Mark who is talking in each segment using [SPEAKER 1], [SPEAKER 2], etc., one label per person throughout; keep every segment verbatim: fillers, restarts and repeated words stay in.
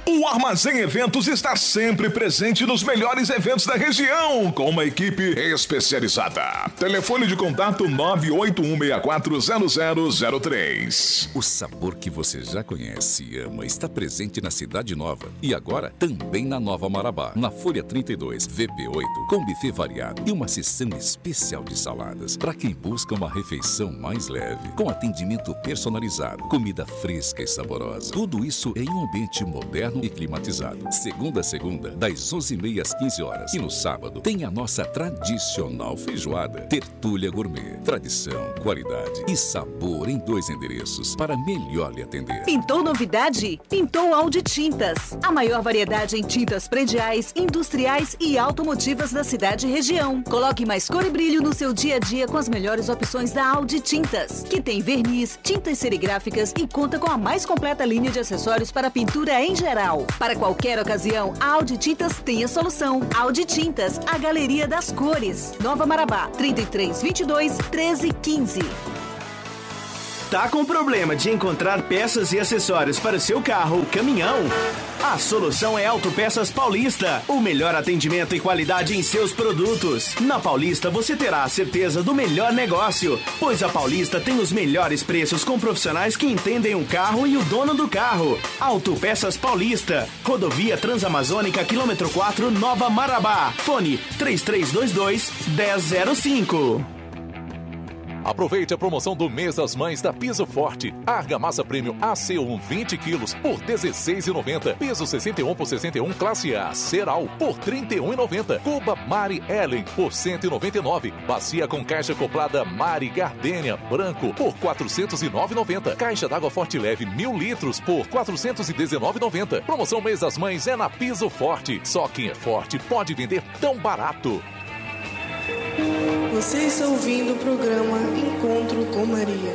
[SPEAKER 1] O Armazém Eventos está sempre presente nos melhores eventos da região, com uma equipe especializada. Telefone de contato nove oito um seis quatro zero zero zero três.
[SPEAKER 2] O sabor que você já conhece e ama está presente na Cidade Nova e agora também na Nova Marabá, na Folha trinta e dois, V P oito, com buffet variado e uma seção especial de saladas para quem busca uma refeição mais leve, com atendimento personalizado, comida fresca e saborosa. Tudo isso em um ambiente moderno e climatizado. Segunda a segunda, das onze e meia às quinze horas. E no sábado tem a nossa tradicional feijoada. Tertúlia Gourmet. Tradição, qualidade e sabor em dois endereços para melhor lhe atender.
[SPEAKER 3] Pintou novidade? Pintou Audi Tintas. A maior variedade em tintas prediais, industriais e automotivas da cidade e região. Coloque mais cor e brilho no seu dia a dia com as melhores opções da Audi Tintas, que tem verniz, tintas serigráficas e conta com a mais completa linha de acessórios para pintura em geral. Para qualquer ocasião, a Audi Tintas tem a solução. Audi Tintas, a galeria das cores. Nova Marabá, trinta e três, vinte e dois, treze, quinze.
[SPEAKER 4] Tá com problema de encontrar peças e acessórios para o seu carro ou caminhão? A solução é Autopeças Paulista, o melhor atendimento e qualidade em seus produtos. Na Paulista você terá a certeza do melhor negócio, pois a Paulista tem os melhores preços com profissionais que entendem o carro e o dono do carro. Autopeças Paulista, Rodovia Transamazônica, quilômetro quatro, Nova Marabá. Fone três três dois dois, um zero zero cinco.
[SPEAKER 5] Aproveite a promoção do mês das mães da Piso Forte. Argamassa Premium A C um vinte quilos por dezesseis reais e noventa centavos. Piso sessenta e um por sessenta e um Classe A Ceral por trinta e um reais e noventa centavos. Cuba Mari Ellen por cento e noventa e nove reais. Bacia com caixa acoplada Mari Gardênia Branco por quatrocentos e nove reais e noventa centavos. Caixa d'água Forte Leve mil litros por quatrocentos e dezenove reais e noventa centavos. Promoção mês das mães é na Piso Forte. Só quem é forte pode vender tão barato.
[SPEAKER 6] Você está ouvindo o programa Encontro com Maria.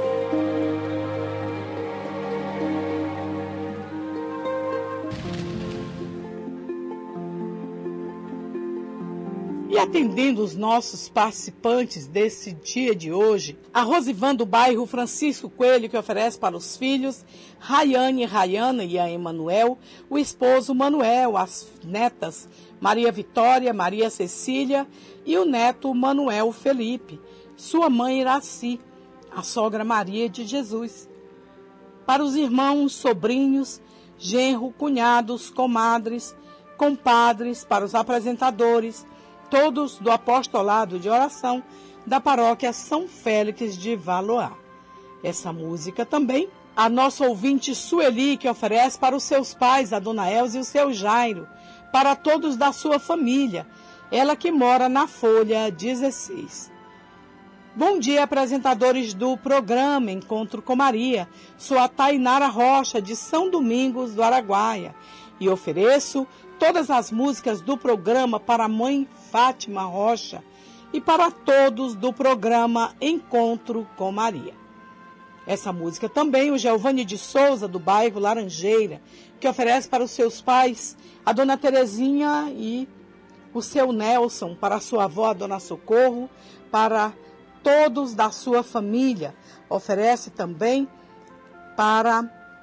[SPEAKER 7] E atendendo os nossos participantes desse dia de hoje, a Rosivan do bairro Francisco Coelho, que oferece para os filhos Rayane, Rayana e a Emanuel, o esposo Manuel, as netas Maria Vitória, Maria Cecília e o neto Manuel Felipe, sua mãe Iraci, a sogra Maria de Jesus. Para os irmãos, sobrinhos, genro, cunhados, comadres, compadres, para os apresentadores, todos do apostolado de oração da paróquia São Félix de Valois. Essa música também, a nossa ouvinte Sueli, que oferece para os seus pais, a dona Elza e o seu Jairo, para todos da sua família, ela que mora na Folha dezesseis. Bom dia, apresentadores do programa Encontro com Maria. Sou a Tainara Rocha, de São Domingos do Araguaia, e ofereço todas as músicas do programa para a mãe Fátima Rocha e para todos do programa Encontro com Maria. Essa música também o Giovanni de Souza, do bairro Laranjeira, que oferece para os seus pais, a dona Terezinha e o seu Nelson, para a sua avó, a dona Socorro, para todos da sua família. Oferece também para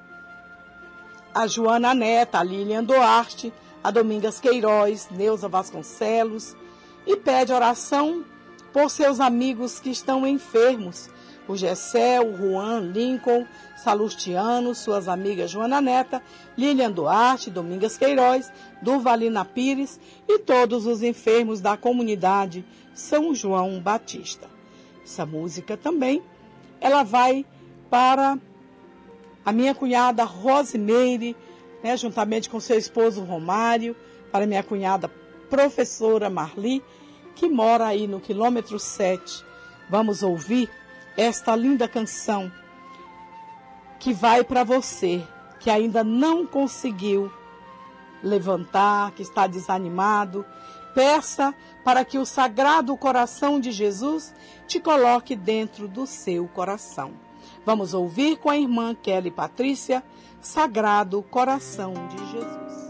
[SPEAKER 7] a Joana Neta, a Lilian Duarte, a Domingas Queiroz, Neuza Vasconcelos, e pede oração por seus amigos que estão enfermos, o Gessé, o Juan, Lincoln, Salustiano, suas amigas Joana Neta, Lilian Duarte, Domingas Queiroz, Durvalina Pires e todos os enfermos da comunidade São João Batista. Essa música também, ela vai para a minha cunhada Rosimeire, né, juntamente com seu esposo Romário, para minha cunhada professora Marli, que mora aí no quilômetro sete. Vamos ouvir esta linda canção que vai para você, que ainda não conseguiu levantar, que está desanimado. Peça para que o Sagrado Coração de Jesus te coloque dentro do seu coração. Vamos ouvir com a irmã Kelly Patrícia, Sagrado Coração de Jesus.